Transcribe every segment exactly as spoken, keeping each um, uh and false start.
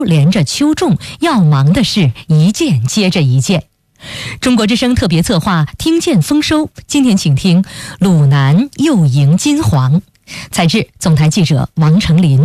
连着秋种，要忙的事一件接着一件。中国之声特别策划听见丰收，今天请听鲁南又迎金黄。采制总台记者王成林。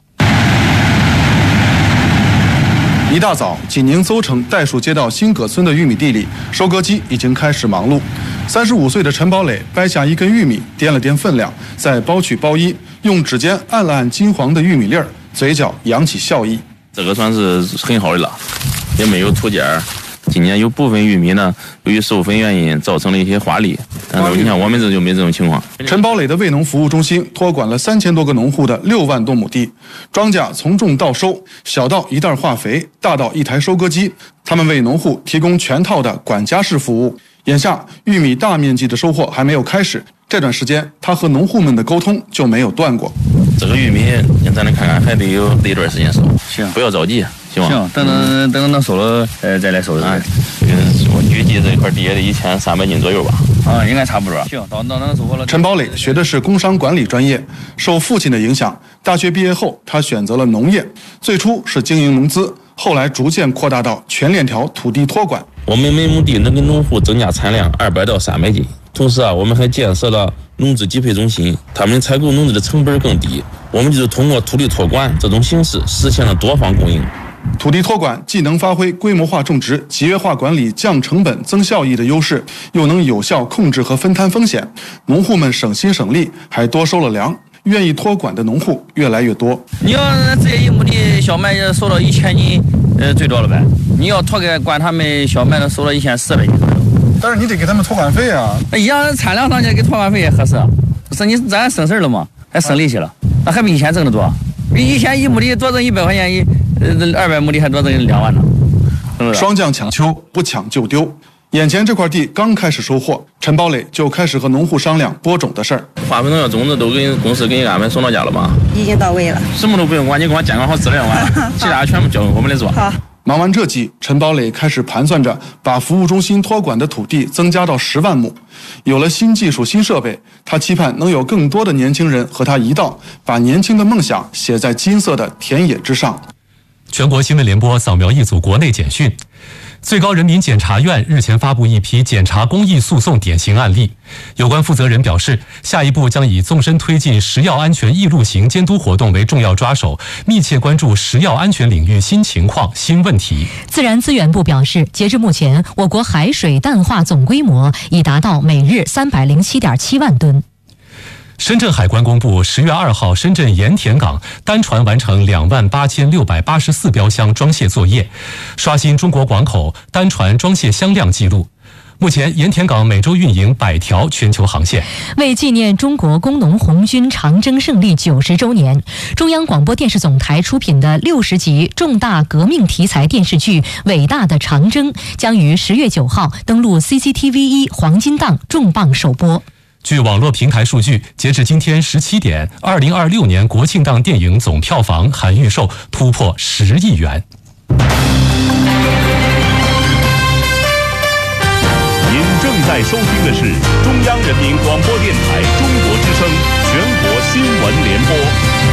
一大早，济宁邹城代数街道新葛村的玉米地里，收割机已经开始忙碌。三十五岁的陈宝磊掰下一根玉米，掂了掂分量，再包取包衣，用指尖按了按金黄的玉米粒儿，嘴角扬起笑意。 这个算是很好的了，也没有土尖。今年有部分玉米呢，由于授粉原因造成了一些花粒，但是你看我们这就没这种情况。 陈宝磊的卫农服务中心托管了三千多个农户的六万多亩地，庄稼从种到收，小到一袋化肥，大到一台收割机，他们为农户提供全套的管家式服务。眼下玉米大面积的收获还没有开始，这段时间他和农户们的沟通就没有断过。 这个玉米咱来看看，还得有得一段时间收，行，不要着急，行吗？ 行，等等等等收了，呃，再来收。 哎，我预计这一块地也得一千三百斤左右吧。 啊，应该差不多。行，到到能收获了。 陈宝磊学的是工商管理专业，受父亲的影响，大学毕业后他选择了农业，最初是经营农资，后来逐渐扩大到全链条土地托管。 我们每亩地能给农户增加产量二百到三百斤，同时啊，我们还建设了农资集配中心，他们采购农资的成本更低。我们就是通过土地托管这种形式，实现了多方供应。 土地托管既能发挥规模化种植、集约化管理、降成本、增效益的优势，又能有效控制和分摊风险，农户们省心省力，还多收了粮。愿意托管的农户越来越多。 你要这一亩地小麦收到一千斤，呃，最多了呗。你要托给管他们小麦的收到一千四百斤左右。 但是你得给他们托管费啊。 一样产量上去给托管费也合适，不是你咱省事儿了吗？还省利息了，那还比以前挣得多。比以前一亩地多挣一百块钱，一呃二百亩地还多挣两万呢。是不是？ 双降抢秋，不抢就丢。眼前这块地刚开始收获，陈宝磊就开始和农户商量播种的事儿。 化肥农药种子都给公司给你安排送到家了吗？ 已经到位了， 什么都不用管，你给我监管好质量完，其他全部交给我们来做。 好。 忙完这季，陈宝磊开始盘算着把服务中心托管的土地增加到十万亩。有了新技术、新设备，他期盼能有更多的年轻人和他一道，把年轻的梦想写在金色的田野之上。 全国新闻联播扫描一组国内简讯。最高人民检察院日前发布一批检察公益诉讼典型案例，有关负责人表示，下一步将以纵深推进食药安全易路行监督活动为重要抓手，密切关注食药安全领域新情况、新问题。 自然资源部表示，截至目前，我国海水淡化总规模已达到每日三百零七点七万吨。 深圳海关公布，十月二号，深圳盐田港单船完成两万八千六百八十四标箱装卸作业，刷新中国港口单船装卸箱量纪录。目前，盐田港每周运营百条全球航线。 为纪念中国工农红军长征胜利九十周年，中央广播电视总台出品的六十集重大革命题材电视剧《伟大的长征》将于十月九号登陆 C C T V 一黄金档重磅首播。 据网络平台数据，截至今天十七点，二零二六年国庆档电影总票房含预售突破十亿元。 您正在收听的是中央人民广播电台中国之声全国新闻联播。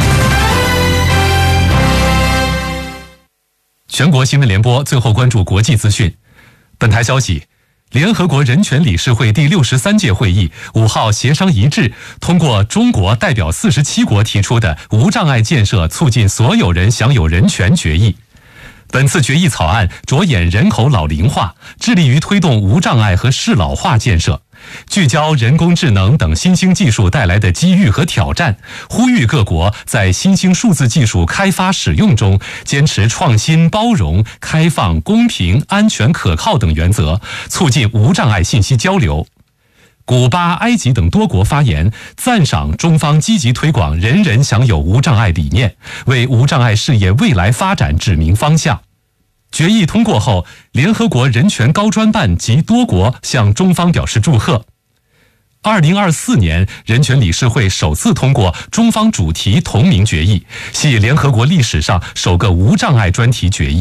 全国新闻联播最后关注国际资讯。本台消息，联合国人权理事会第六十三届会议五号协商一致，通过中国代表四十七国提出的无障碍建设促进所有人享有人权决议。本次决议草案着眼人口老龄化，致力于推动无障碍和适老化建设，聚焦人工智能等新兴技术带来的机遇和挑战，呼吁各国在新兴数字技术开发使用中坚持创新、包容、开放、公平、安全、可靠等原则，促进无障碍信息交流。古巴、埃及等多国发言，赞赏中方积极推广人人享有无障碍理念，为无障碍事业未来发展指明方向。决议通过后，联合国人权高专办及多国向中方表示祝贺。二零二四年，人权理事会首次通过中方主题同名决议，系联合国历史上首个无障碍专题决议。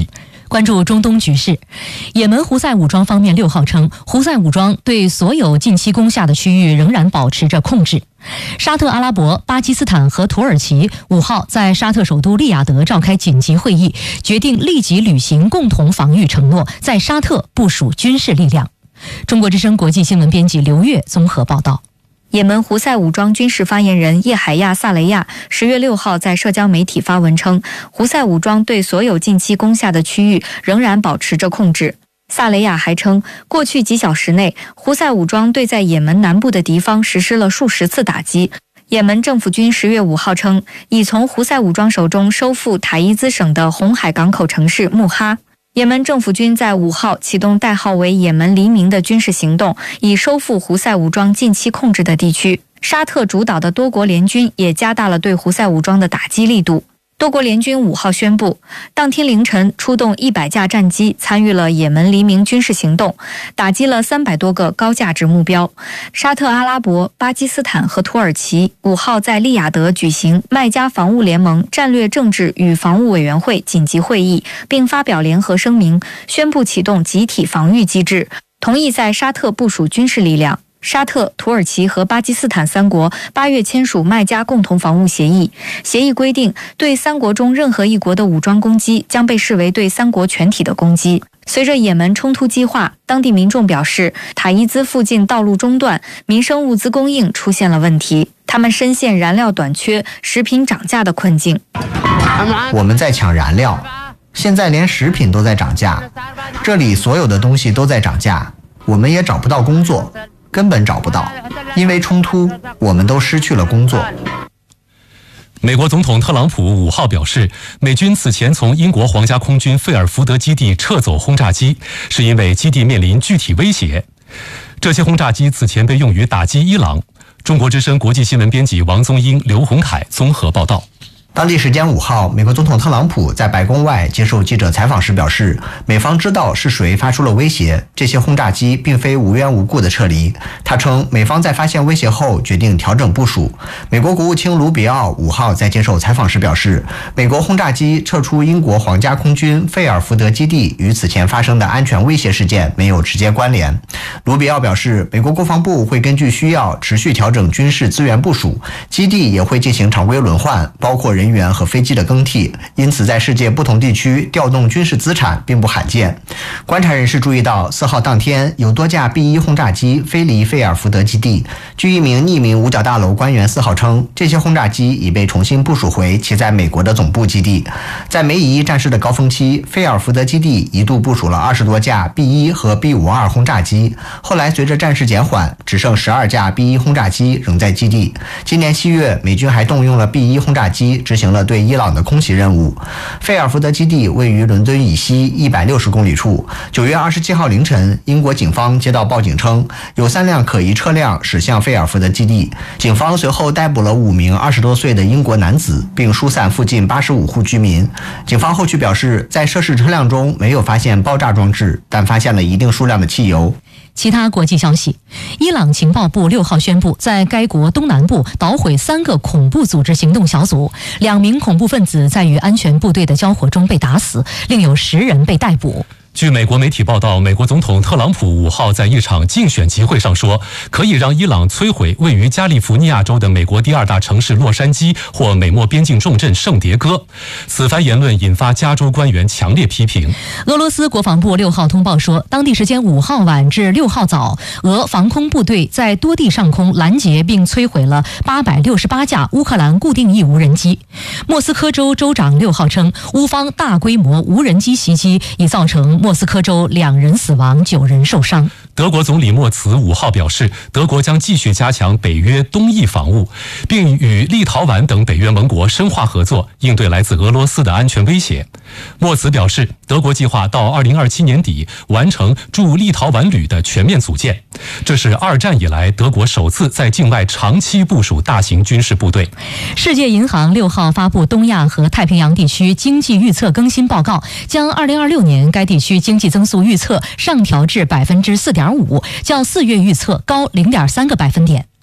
关注中东局势，也门胡塞武装方面六号称，胡塞武装对所有近期攻下的区域仍然保持着控制。沙特阿拉伯、巴基斯坦和土耳其五号在沙特首都利雅得召开紧急会议，决定立即履行共同防御承诺，在沙特部署军事力量。中国之声国际新闻编辑刘月综合报道。 也门胡塞武装军事发言人叶海亚·萨雷亚十月六号在社交媒体发文称，胡塞武装对所有近期攻下的区域仍然保持着控制。萨雷亚还称，过去几小时内，胡塞武装对在也门南部的敌方实施了数十次打击。也门政府军十月五号称，已从胡塞武装手中收复塔伊兹省的红海港口城市穆哈。也门政府军在五号启动代号为也门黎明的军事行动，以收复胡塞武装近期控制的地区。沙特主导的多国联军也加大了对胡塞武装的打击力度。多国联军五号宣布，当天凌晨出动一百架战机参与了也门黎明军事行动，打击了三百多个高价值目标。沙特阿拉伯、巴基斯坦和土耳其五号在利雅得举行麦加防务联盟战略政治与防务委员会紧急会议，并发表联合声明，宣布启动集体防御机制，同意在沙特部署军事力量。沙特、土耳其和巴基斯坦三国八月签署麦加共同防务协议，协议规定，对三国中任何一国的武装攻击将被视为对三国全体的攻击。随着也门冲突激化，当地民众表示，塔伊兹附近道路中断，民生物资供应出现了问题，他们深陷燃料短缺、食品涨价的困境。 我们在抢燃料，现在连食品都在涨价，这里所有的东西都在涨价，我们也找不到工作。根本找不到，因为冲突，我们都失去了工作。 美国总统特朗普五号表示，美军此前从英国皇家空军费尔福德基地撤走轰炸机，是因为基地面临具体威胁。这些轰炸机此前被用于打击伊朗。中国之声国际新闻编辑王宗英、刘洪凯综合报道。 当地时间五号，美国总统特朗普在白宫外接受记者采访时表示，美方知道是谁发出了威胁，这些轰炸机并非无缘无故的撤离。他称，美方在发现威胁后决定调整部署。美国国务卿卢比奥五号在接受采访时表示，美国轰炸机撤出英国皇家空军费尔福德基地与此前发生的安全威胁事件没有直接关联。卢比奥表示，美国国防部会根据需要持续调整军事资源部署，基地也会进行常规轮换，包括人人员和飞机的更替，因此在世界不同地区调动军事资产并不罕见。观察人士注意到，四号当天有多架 B 一 轰炸机飞离费尔福德基地。据一名匿名五角大楼官员四号称，这些轰炸机已被重新部署回其在美国的总部基地。在梅以一战事的高峰期，费尔福德基地一度部署了二十多架 B 一 和 B 五十二 轰炸机，后来随着战事减缓，只剩十二架 B 一 轰炸机仍在基地。今年七月，美军还动用了 B 一 轰炸机执行了对伊朗的空袭任务。费尔福德基地位于伦敦以西一百六十公里处。九月二十七号凌晨，英国警方接到报警称，有三辆可疑车辆驶向费尔福德基地。警方随后逮捕了五名二十多岁的英国男子，并疏散附近八十五户居民。警方后续表示，在涉事车辆中没有发现爆炸装置，但发现了一定数量的汽油。 其他国际消息，伊朗情报部六号宣布，在该国东南部捣毁三个恐怖组织行动小组，两名恐怖分子在与安全部队的交火中被打死，另有十人被逮捕。 据美国媒体报道，美国总统特朗普五号在一场竞选集会上说，可以让伊朗摧毁位于加利福尼亚州的美国第二大城市洛杉矶或美墨边境重镇圣迭戈。此番言论引发加州官员强烈批评。 俄罗斯国防部六号通报说，当地时间五号晚至六号早，俄防空部队在多地上空拦截并摧毁了八百六十八架乌克兰固定翼无人机。莫斯科州州长六号称，乌方大规模无人机袭击已造成莫斯科州两人死亡，九人受伤。 德国总理默茨五号表示，德国将继续加强北约东翼防务，并与立陶宛等北约盟国深化合作，应对来自俄罗斯的安全威胁。默茨表示，德国计划到二零二七年底完成驻立陶宛旅的全面组建，这是二战以来德国首次在境外长期部署大型军事部队。 世界银行六号发布东亚和太平洋地区经济预测更新报告，将二零二六年该地区经济增速预测上调至百分之四点五，较四月预测高零点三个百分点。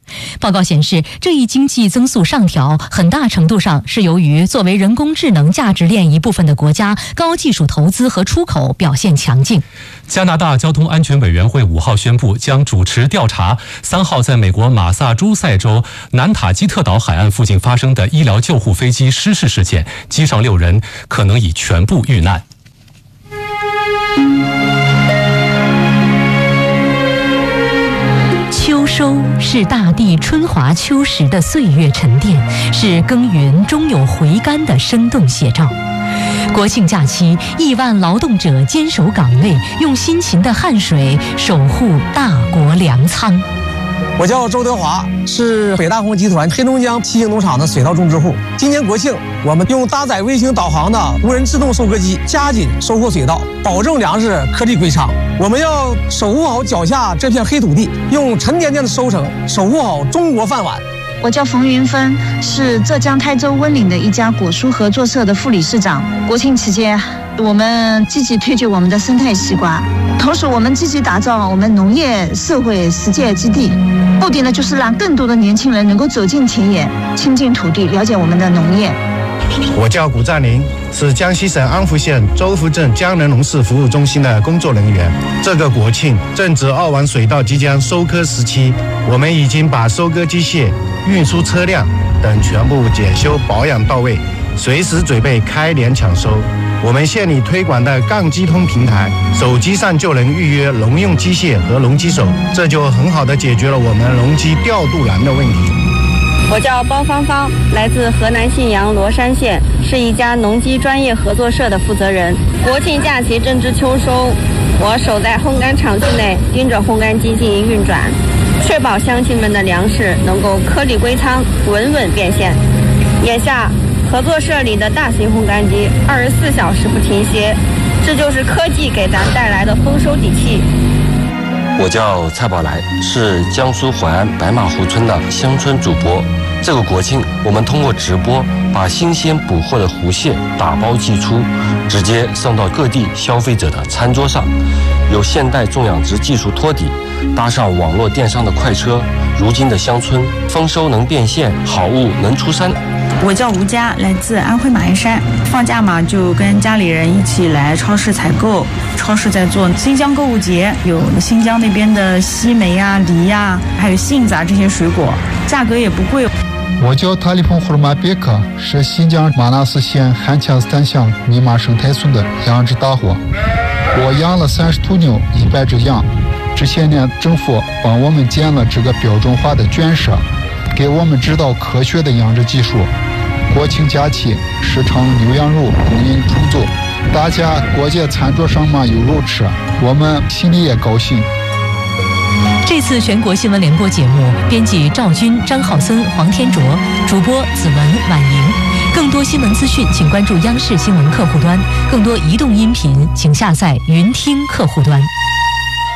报告显示，这一经济增速上调很大程度上是由于作为人工智能价值链一部分的国家，高技术投资和出口表现强劲。 加拿大交通安全委员会五号宣布将主持调查三号在美国马萨诸塞州南塔基特岛海岸附近发生的医疗救护飞机失事事件，机上六人可能已全部遇难。秋收是大地春华秋实的岁月沉淀，是耕耘终有回甘的生动写照。国庆假期，亿万劳动者坚守岗位，用辛勤的汗水守护大国粮仓。 我叫周德华，是北大红集团黑龙江七星农场的水稻种植户。今年国庆，我们用搭载卫星导航的无人自动收割机，加紧收获水稻，保证粮食颗粒归仓。我们要守护好脚下这片黑土地，用沉甸甸的收成守护好中国饭碗。 我叫冯云芬，是浙江台州温岭的一家果蔬合作社的副理事长。国庆期间，我们积极推举我们的生态西瓜，同时我们积极打造我们农业社会实践基地，目的呢就是让更多的年轻人能够走进田野，亲近土地，了解我们的农业。 我叫古占林，是江西省安福县周福镇江仁农事服务中心的工作人员。这个国庆正值二王水稻即将收割时期，我们已经把收割机械、运输车辆等全部检修保养到位，随时准备开镰抢收。我们县里推广的杠机通平台，手机上就能预约农用机械和农机手，这就很好的解决了我们农机调度难的问题。 我叫包芳芳，来自河南信阳罗山县，是一家农机专业合作社的负责人。国庆假期正值秋收，我守在烘干场地内，盯着烘干机进行运转，确保乡亲们的粮食能够颗粒归仓，稳稳变现。眼下，合作社里的大型烘干机二十四小时不停歇，这就是科技给咱带来的丰收底气。 我叫蔡宝来，是江苏淮安白马湖村的乡村主播。这个国庆，我们通过直播把新鲜捕获的湖蟹打包寄出，直接送到各地消费者的餐桌上。有现代种养殖技术托底，搭上网络电商的快车，如今的乡村丰收能变现，好物能出山。 我叫吴佳，来自安徽马鞍山。放假嘛，就跟家里人一起来超市采购。超市在做新疆购物节，有新疆那边的西梅啊、梨啊，还有杏子啊这些水果，价格也不贵。 我叫塔里蓬胡尔马别克，是新疆玛纳斯县汉恰斯坦乡密码生态村的养殖大户。我养了三十头牛，一百只羊。这些年，政府帮我们建了这个标准化的圈舍，给我们指导科学的养殖技术。国庆假期，市场牛羊肉供应充足，大家过节餐桌上嘛有肉吃，我们心里也高兴。 这次全国新闻联播节目，编辑赵军、张浩森、黄天卓，主播子文、婉莹。更多新闻资讯，请关注央视新闻客户端；更多移动音频，请下载云听客户端。